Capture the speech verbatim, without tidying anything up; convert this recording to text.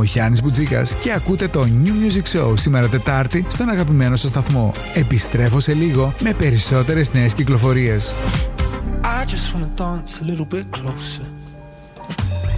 Γιάννης Μπουτζίκας και ακούτε το New Music Show σήμερα Τετάρτη στον αγαπημένο σας σταθμό. Επιστρέφω σε λίγο με περισσότερες νέες κυκλοφορίες. I just wanna dance a little bit closer.